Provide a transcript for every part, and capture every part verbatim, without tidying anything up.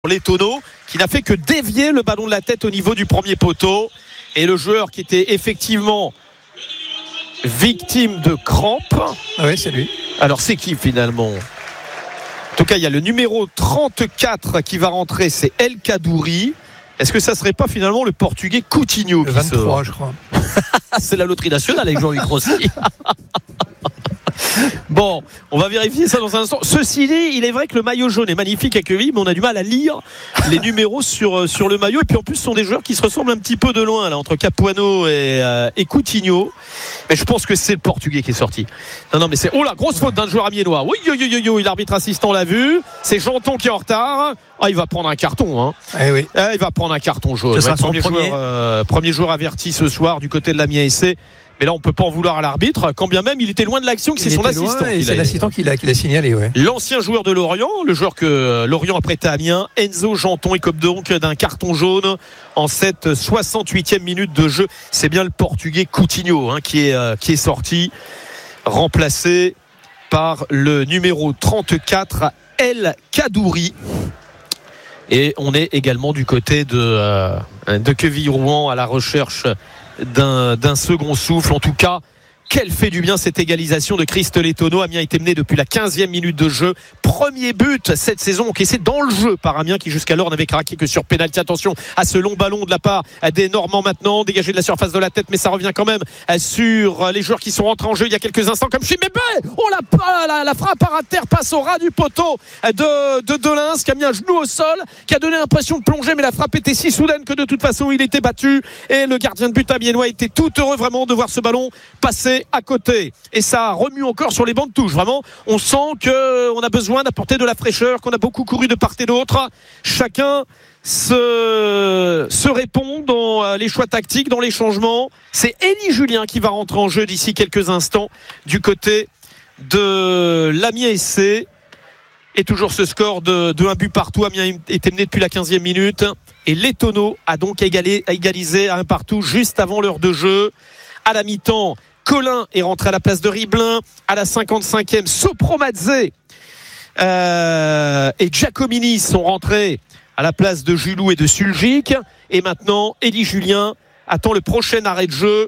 Les tonneaux qui n'a fait que dévier le ballon de la tête au niveau du premier poteau, et le joueur qui était effectivement victime de crampes. Ah oui, c'est lui. Alors c'est qui finalement? En tout cas, il y a le numéro trente-quatre qui va rentrer, c'est El Kaddouri. Est-ce que ça serait pas finalement le portugais Coutinho? Le vingt-trois, je crois. C'est la loterie nationale avec Jean-Luc Rossi. Bon, on va vérifier ça dans un instant. Ceci dit, il est vrai que le maillot jaune est magnifique à Quevilly, mais on a du mal à lire les numéros sur, sur le maillot. Et puis en plus, ce sont des joueurs qui se ressemblent un petit peu de loin là, entre Capuano et, euh, et Coutinho. Mais je pense que c'est le portugais qui est sorti. Non, non, mais c'est. Oh là, grosse faute d'un joueur amiénois. Oui, yo, yo, yo, yo, l'arbitre assistant l'a vu. C'est Janton qui est en retard. Ah, il va prendre un carton. Hein. Eh oui. Ah, il va prendre un carton jaune. Ce sera son premier, premier. Joueur, euh, premier joueur averti ce soir du côté de l'Amiens S C. Mais là, on ne peut pas en vouloir à l'arbitre, quand bien même il était loin de l'action, que c'est Il son était loin, assistant. et c'est a... l'assistant qui l'a, qui l'a signalé, ouais. L'ancien joueur de Lorient, le joueur que Lorient a prêté à Amiens, Enzo Janton, écope donc d'un carton jaune en cette soixante-huitième minute de jeu. C'est bien le portugais Coutinho hein, qui, est, euh, qui est sorti, remplacé par le numéro trente-quatre, El Kaddouri. Et on est également du côté de, euh, de Quevilly-Rouen à la recherche D'un, d'un second souffle. En tout cas, quel fait du bien cette égalisation de Christ Lettono. Amiens était mené depuis la quinzième minute de jeu. Premier but cette saison encaissé dans le jeu par Amiens qui jusqu'alors n'avait craqué que sur pénalty. Attention à ce long ballon de la part des Normands maintenant, dégagé de la surface de la tête, mais ça revient quand même sur les joueurs qui sont rentrés en jeu il y a quelques instants comme Chimébé. Oh la, la, la frappe à terre passe au ras du poteau de, de Delins qui a mis un genou au sol, qui a donné l'impression de plonger, mais la frappe était si soudaine que de toute façon il était battu, et le gardien de but amiénois était tout heureux vraiment de voir ce ballon passer à côté, et ça remue encore sur les bancs de touche. Vraiment, on sent qu'on a besoin d'apporter de la fraîcheur, qu'on a beaucoup couru de part et d'autre. Chacun se, se répond dans les choix tactiques, dans les changements. C'est Élie Julien qui va rentrer en jeu d'ici quelques instants du côté de l'Amiens S C. Et toujours ce score de, de un but partout. Amiens était mené depuis la quinzième minute, et Lettono a donc égalé, a égalisé à un partout juste avant l'heure de jeu. À la mi-temps, Colin est rentré à la place de Riblin. À la cinquante-cinquième, Sopromadze euh, et Giacomini sont rentrés à la place de Julou et de Suljic. Et maintenant, Élie Julien attend le prochain arrêt de jeu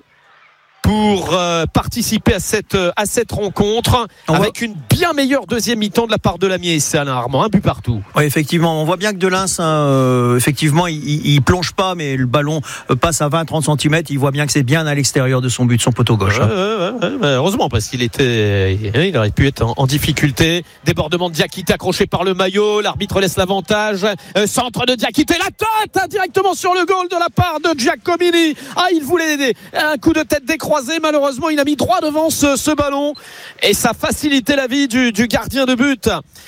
pour euh, participer à cette, à cette rencontre. On avec voit... une bien meilleure deuxième mi-temps de la part de l'Amiens. C'est Alain Armand, un but partout. Oui, effectivement, on voit bien que Delins, hein, euh, effectivement, il, il, il plonge pas, mais le ballon passe à vingt à trente centimètres. Il voit bien que c'est bien à l'extérieur de son but, son poteau gauche. Hein. Euh, euh, euh, heureusement, parce qu'il était, il aurait pu être en, en difficulté. Débordement de Diakité accroché par le maillot. L'arbitre laisse l'avantage. Euh, centre de Diakité, la tête hein, directement sur le goal de la part de Giacomini. Ah, il voulait aider. Un coup de tête décroisé. Malheureusement, il a mis droit devant ce, ce ballon, et ça facilitait la vie du, du gardien de but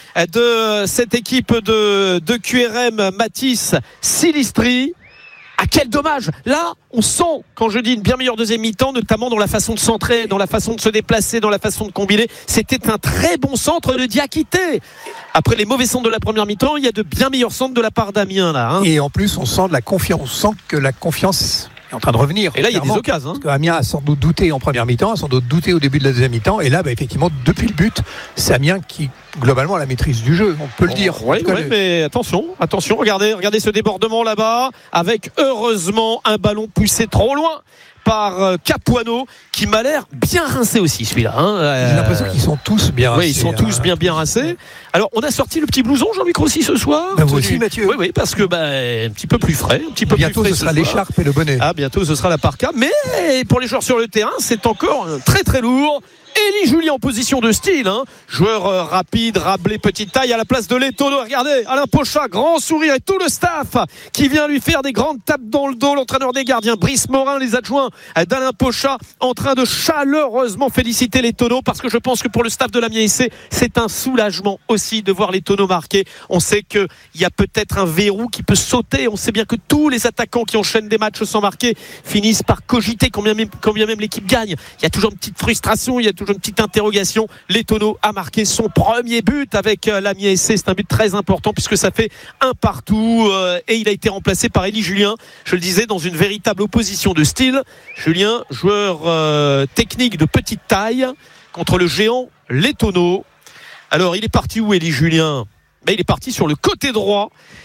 de cette équipe de, de Q R M, Mathis Silistri. Ah, quel dommage! Là, on sent, quand je dis une bien meilleure deuxième mi-temps, notamment dans la façon de centrer, dans la façon de se déplacer, dans la façon de combiner. C'était un très bon centre de Diakité. Après les mauvais centres de la première mi-temps, il y a de bien meilleurs centres de la part d'Amiens là. Hein. Et en plus, on sent de la confiance. On sent que la confiance est en train de revenir. Et là, il y a des occasions. Hein. Parce qu'Amiens a sans doute douté en première mi-temps, a sans doute douté au début de la deuxième mi-temps. Et là, bah, effectivement, depuis le but, c'est Amiens qui, globalement, a la maîtrise du jeu. On peut le dire. Oui, ouais, le... mais attention, attention. Regardez, regardez ce débordement là-bas, avec heureusement un ballon poussé trop loin par Capuano, qui m'a l'air bien rincé aussi, celui-là. Hein. Euh... J'ai l'impression qu'ils sont tous bien rincés. Oui, ils sont hein. tous bien bien rincés. Alors, on a sorti le petit blouson, Jean-Luc Rossi, ce soir. Ben vous aussi, Mathieu. Oui, oui, parce que bah, un petit peu plus frais, un petit peu bientôt plus frais. Bientôt, ce sera l'écharpe et le bonnet. Ah, bientôt, ce sera la parka. Mais pour les joueurs sur le terrain, c'est encore très très lourd. Élie Julien en position de style, hein. Joueur euh, rapide, rablé, petite taille à la place de Lettono. Regardez, Alain Pochat, grand sourire, et tout le staff qui vient lui faire des grandes tapes dans le dos. L'entraîneur des gardiens, Brice Morin, les adjoints d'Alain Pochat, en train de chaleureusement féliciter Lettono, parce que je pense que pour le staff de l'Amiens S C, c'est un soulagement aussi de voir Lettono marquer. On sait qu'il y a peut-être un verrou qui peut sauter. On sait bien que tous les attaquants qui enchaînent des matchs sans marquer finissent par cogiter quand bien même, quand bien même l'équipe gagne. Il y a toujours une petite frustration, il y a toujours une petite interrogation. Lettono a marqué son premier but avec l'Amiens S C. C'est un but très important puisque ça fait un partout, euh, et il a été remplacé par Élie Julien, je le disais, dans une véritable opposition de style. Julien, joueur euh, technique de petite taille contre le géant Lettono. Alors il est parti où, Élie Julien? Ben, il est parti sur le côté droit.